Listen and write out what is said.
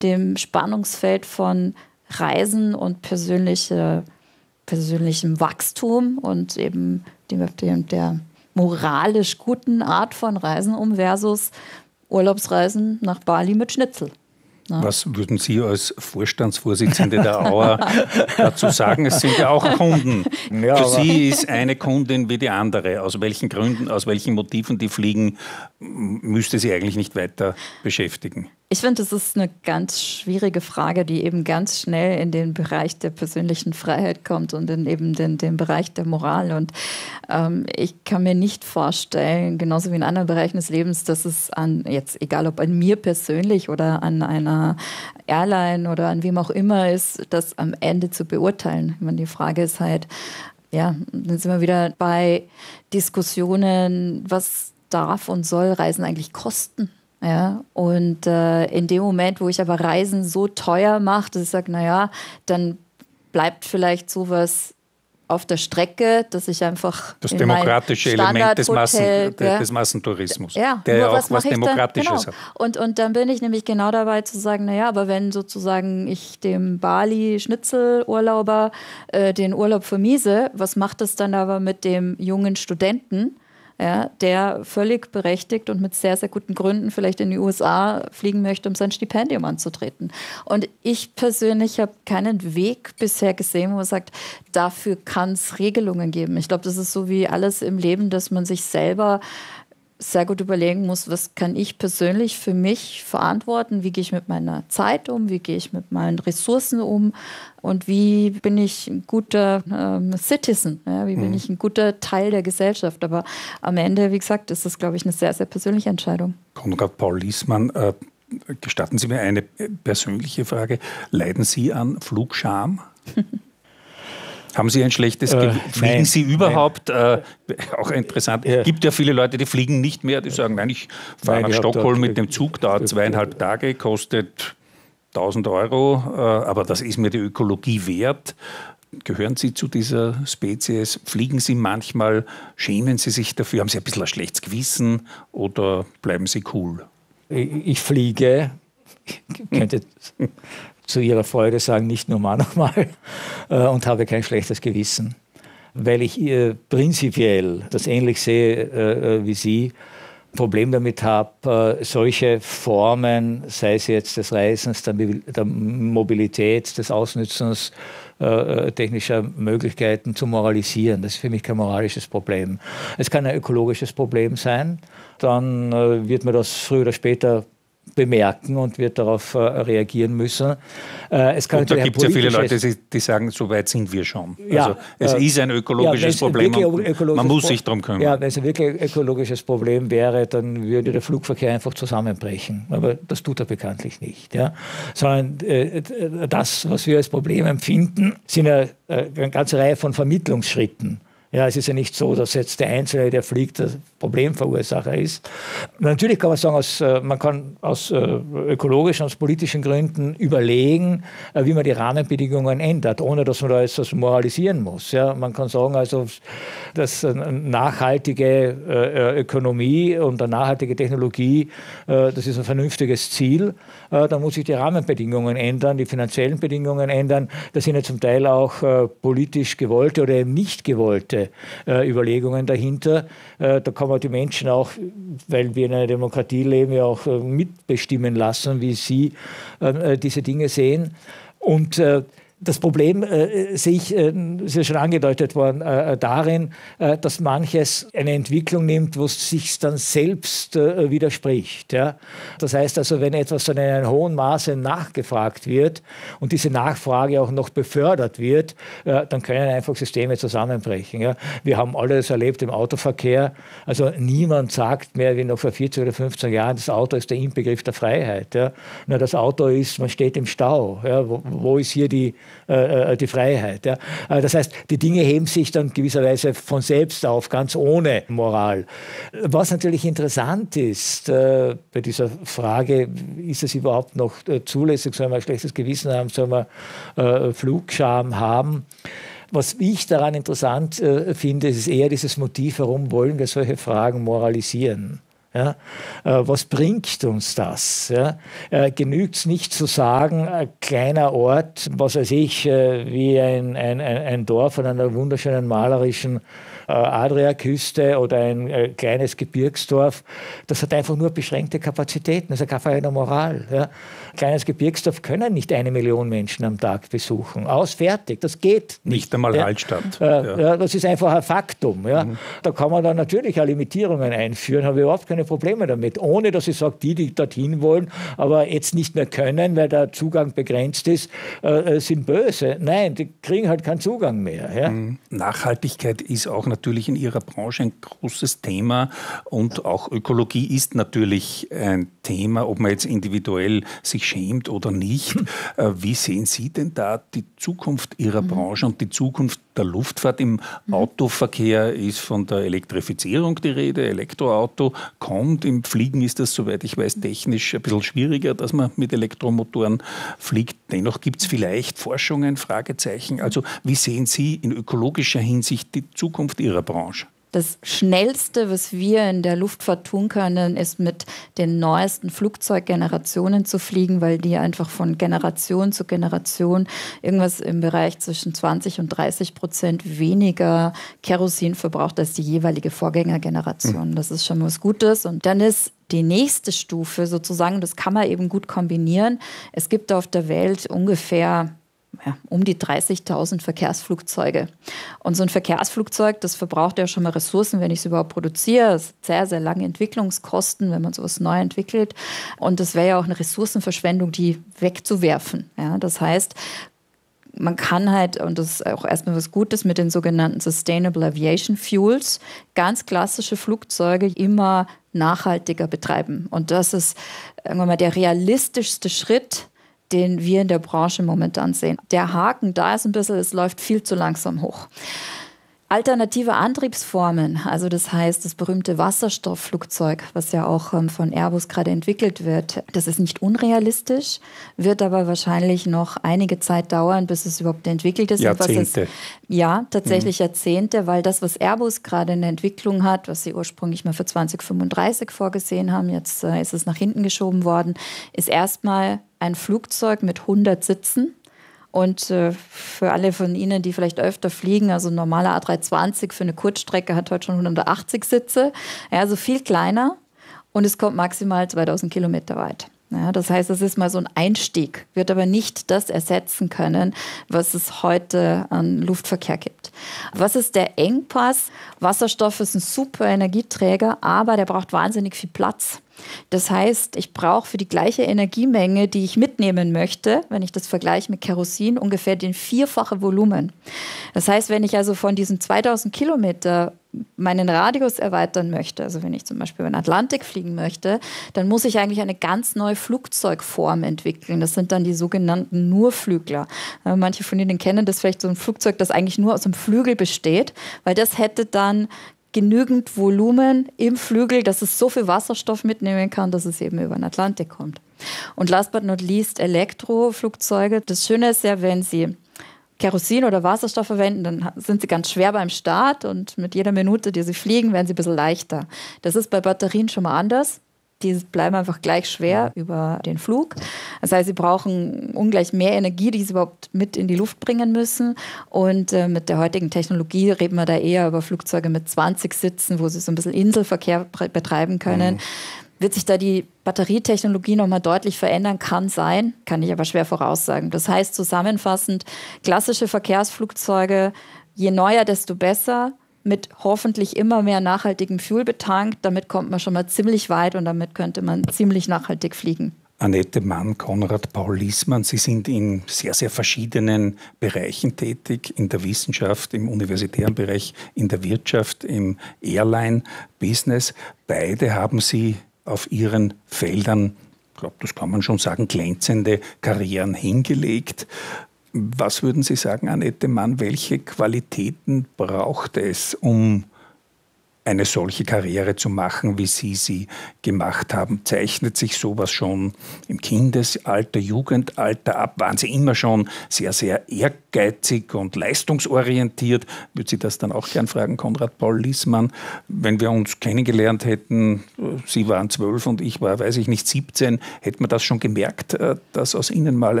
dem Spannungsfeld von Reisen und persönlichem Wachstum und eben der moralisch guten Art von Reisen versus Urlaubsreisen nach Bali mit Schnitzel. Ja. Was würden Sie als Vorstandsvorsitzende der Auer dazu sagen? Es sind ja auch Kunden. Ja, für Sie ist eine Kundin wie die andere. Aus welchen Gründen, aus welchen Motiven die fliegen, müsste sie eigentlich nicht weiter beschäftigen. Ich finde, das ist eine ganz schwierige Frage, die eben ganz schnell in den Bereich der persönlichen Freiheit kommt und in eben den Bereich der Moral. Und ich kann mir nicht vorstellen, genauso wie in anderen Bereichen des Lebens, dass es jetzt egal ob an mir persönlich oder an einer Airline oder an wem auch immer ist, das am Ende zu beurteilen. Ich meine, die Frage ist halt, ja, dann sind wir wieder bei Diskussionen, was darf und soll Reisen eigentlich kosten? Ja, und in dem Moment, wo ich aber Reisen so teuer mache, dass ich sage, naja, dann bleibt vielleicht sowas auf der Strecke, dass ich einfach das demokratische Element des Massentourismus, ja, der ja auch was Demokratisches hat. Und dann bin ich nämlich genau dabei zu sagen, naja, aber wenn sozusagen ich dem Bali-Schnitzelurlauber den Urlaub vermiese, was macht das dann aber mit dem jungen Studenten, ja, der völlig berechtigt und mit sehr, sehr guten Gründen vielleicht in die USA fliegen möchte, um sein Stipendium anzutreten. Und ich persönlich habe keinen Weg bisher gesehen, wo man sagt, dafür kann es Regelungen geben. Ich glaube, das ist so wie alles im Leben, dass man sich selber sehr gut überlegen muss, was kann ich persönlich für mich verantworten, wie gehe ich mit meiner Zeit um, wie gehe ich mit meinen Ressourcen um und wie bin ich ein guter Citizen, ja, wie bin ich ein guter Teil der Gesellschaft. Aber am Ende, wie gesagt, ist das, glaube ich, eine sehr, sehr persönliche Entscheidung. Konrad Paul Liessmann, gestatten Sie mir eine persönliche Frage. Leiden Sie an Flugscham? Haben Sie ein schlechtes Gewissen? Fliegen Sie überhaupt? Auch interessant. Es gibt ja viele Leute, die fliegen nicht mehr, die sagen, nein, ich fahre nach Stockholm mit dem Zug, dauert 2,5 Tage, kostet 1.000 €, aber das ist mir die Ökologie wert. Gehören Sie zu dieser Spezies? Fliegen Sie manchmal? Schämen Sie sich dafür? Haben Sie ein bisschen ein schlechtes Gewissen oder bleiben Sie cool? Ich fliege, ich könnte zu Ihrer Freude sagen, nicht nur manchmal und habe kein schlechtes Gewissen, weil ich prinzipiell das ähnlich sehe wie Sie, ein Problem damit habe, solche Formen, sei es jetzt des Reisens, der Mobilität, des Ausnützens technischer Möglichkeiten zu moralisieren. Das ist für mich kein moralisches Problem. Es kann ein ökologisches Problem sein, dann wird man das früher oder später bemerken und wird darauf reagieren müssen. Es kann und da gibt es ja viele Leute, die sagen, so weit sind wir schon. Ja, also es ist ein ökologisches Problem und man muss sich darum kümmern. Ja, wenn es ein wirklich ökologisches Problem wäre, dann würde der Flugverkehr einfach zusammenbrechen. Aber das tut er bekanntlich nicht. Ja? Sondern das, was wir als Problem empfinden, sind eine ganze Reihe von Vermittlungsschritten. Ja, es ist ja nicht so, dass jetzt der Einzelne, der fliegt, der Problemverursacher ist. Natürlich kann man sagen, man kann aus ökologischen, aus politischen Gründen überlegen, wie man die Rahmenbedingungen ändert, ohne dass man da jetzt das moralisieren muss. Ja, man kann sagen, also, dass eine nachhaltige Ökonomie und eine nachhaltige Technologie, das ist ein vernünftiges Ziel. Da muss sich die Rahmenbedingungen ändern, die finanziellen Bedingungen ändern. Das sind ja zum Teil auch politisch gewollte oder eben nicht gewollte Überlegungen dahinter. Da kann man die Menschen auch, weil wir in einer Demokratie leben, ja auch mitbestimmen lassen, wie sie diese Dinge sehen. Und das Problem sehe ich, ist ja schon angedeutet worden, darin, dass manches eine Entwicklung nimmt, wo es sich dann selbst widerspricht. Ja? Das heißt also, wenn etwas dann in einem hohen Maße nachgefragt wird und diese Nachfrage auch noch befördert wird, dann können einfach Systeme zusammenbrechen. Ja? Wir haben alles erlebt im Autoverkehr. Also niemand sagt mehr, wie noch vor 14 oder 15 Jahren, das Auto ist der Inbegriff der Freiheit. Ja? Na, das Auto ist, man steht im Stau. Ja? Wo ist hier die Freiheit. Ja. Das heißt, die Dinge heben sich dann gewisserweise von selbst auf, ganz ohne Moral. Was natürlich interessant ist bei dieser Frage, ist es überhaupt noch zulässig, soll man ein schlechtes Gewissen haben, soll man Flugscham haben? Was ich daran interessant finde, ist eher dieses Motiv, warum wollen wir solche Fragen moralisieren? Ja? Was bringt uns das? Ja? Genügt es nicht zu sagen, ein kleiner Ort, was weiß ich, wie ein Dorf an einer wunderschönen malerischen Adriaküste oder ein kleines Gebirgsdorf, das hat einfach nur beschränkte Kapazitäten, das ist gar keine Moral. Ja? Ein kleines Gebirgsdorf können nicht 1 Million Menschen am Tag besuchen. Aus, fertig, das geht nicht. Nicht einmal Altstadt. Ja, das ist einfach ein Faktum. Ja? Da kann man dann natürlich auch Limitierungen einführen, habe ich überhaupt keine Probleme damit. Ohne, dass ich sage, die dorthin wollen, aber jetzt nicht mehr können, weil der Zugang begrenzt ist, sind böse. Nein, die kriegen halt keinen Zugang mehr. Ja? Nachhaltigkeit ist auch natürlich in Ihrer Branche ein großes Thema und auch Ökologie ist natürlich ein Thema, ob man jetzt individuell sich schämt oder nicht. Wie sehen Sie denn da die Zukunft Ihrer Branche und die Zukunft der Luftfahrt? Im Autoverkehr ist von der Elektrifizierung die Rede, Elektroauto kommt. Im Fliegen ist das, soweit ich weiß, technisch ein bisschen schwieriger, dass man mit Elektromotoren fliegt. Dennoch gibt es vielleicht Forschungen, Fragezeichen. Also wie sehen Sie in ökologischer Hinsicht die Zukunft Ihrer Branche? Das Schnellste, was wir in der Luftfahrt tun können, ist mit den neuesten Flugzeuggenerationen zu fliegen, weil die einfach von Generation zu Generation irgendwas im Bereich zwischen 20% und 30% weniger Kerosin verbraucht als die jeweilige Vorgängergeneration. Das ist schon was Gutes. Und dann ist die nächste Stufe sozusagen, das kann man eben gut kombinieren. Es gibt auf der Welt ungefähr um die 30.000 Verkehrsflugzeuge. Und so ein Verkehrsflugzeug, das verbraucht ja schon mal Ressourcen, wenn ich es überhaupt produziere. Es sind sehr, sehr lange Entwicklungskosten, wenn man sowas neu entwickelt. Und das wäre ja auch eine Ressourcenverschwendung, die wegzuwerfen. Ja, das heißt, man kann halt, und das ist auch erstmal was Gutes, mit den sogenannten Sustainable Aviation Fuels ganz klassische Flugzeuge immer nachhaltiger betreiben. Und das ist irgendwann mal der realistischste Schritt, den wir in der Branche momentan sehen. Der Haken da ist ein bisschen, es läuft viel zu langsam hoch. Alternative Antriebsformen, also das heißt das berühmte Wasserstoffflugzeug, was ja auch von Airbus gerade entwickelt wird, das ist nicht unrealistisch, wird aber wahrscheinlich noch einige Zeit dauern, bis es überhaupt entwickelt ist. Jahrzehnte. Ja, tatsächlich Jahrzehnte, weil das, was Airbus gerade in der Entwicklung hat, was sie ursprünglich mal für 2035 vorgesehen haben, jetzt ist es nach hinten geschoben worden, ist erstmal ein Flugzeug mit 100 Sitzen. Und für alle von Ihnen, die vielleicht öfter fliegen, also ein normaler A320 für eine Kurzstrecke hat heute schon 180 Sitze, ja, also viel kleiner und es kommt maximal 2000 Kilometer weit. Ja, das heißt, es ist mal so ein Einstieg, wird aber nicht das ersetzen können, was es heute an Luftverkehr gibt. Was ist der Engpass? Wasserstoff ist ein super Energieträger, aber der braucht wahnsinnig viel Platz. Das heißt, ich brauche für die gleiche Energiemenge, die ich mitnehmen möchte, wenn ich das vergleiche mit Kerosin, ungefähr den 4-fache Volumen. Das heißt, wenn ich also von diesen 2000 Kilometer meinen Radius erweitern möchte, also wenn ich zum Beispiel über den Atlantik fliegen möchte, dann muss ich eigentlich eine ganz neue Flugzeugform entwickeln. Das sind dann die sogenannten Nurflügler. Manche von Ihnen kennen das vielleicht, so ein Flugzeug, das eigentlich nur aus einem Flügel besteht, weil das hätte dann genügend Volumen im Flügel, dass es so viel Wasserstoff mitnehmen kann, dass es eben über den Atlantik kommt. Und last but not least Elektroflugzeuge. Das Schöne ist ja, wenn Sie Kerosin oder Wasserstoff verwenden, dann sind sie ganz schwer beim Start und mit jeder Minute, die sie fliegen, werden sie ein bisschen leichter. Das ist bei Batterien schon mal anders. Die bleiben einfach gleich schwer über den Flug. Das heißt, sie brauchen ungleich mehr Energie, die sie überhaupt mit in die Luft bringen müssen. Und mit der heutigen Technologie reden wir da eher über Flugzeuge mit 20 Sitzen, wo sie so ein bisschen Inselverkehr betreiben können. Wird sich da die Batterietechnologie nochmal deutlich verändern? Kann sein, kann ich aber schwer voraussagen. Das heißt zusammenfassend, klassische Verkehrsflugzeuge, je neuer, desto besser, mit hoffentlich immer mehr nachhaltigem Fuel betankt. Damit kommt man schon mal ziemlich weit und damit könnte man ziemlich nachhaltig fliegen. Annette Mann, Konrad Paul Liessmann, Sie sind in sehr, sehr verschiedenen Bereichen tätig, in der Wissenschaft, im universitären Bereich, in der Wirtschaft, im Airline-Business. Beide haben Sie auf Ihren Feldern, ich glaube, das kann man schon sagen, glänzende Karrieren hingelegt. Was würden Sie sagen, Annette Mann, welche Qualitäten braucht es, um eine solche Karriere zu machen, wie Sie sie gemacht haben? Zeichnet sich sowas schon im Kindesalter, Jugendalter ab? Waren Sie immer schon sehr, sehr ehrgeizig und leistungsorientiert? Würde Sie das dann auch gern fragen, Konrad Paul Liessmann? Wenn wir uns kennengelernt hätten, Sie waren 12 und ich war, weiß ich nicht, 17, hätte man das schon gemerkt, dass aus Ihnen mal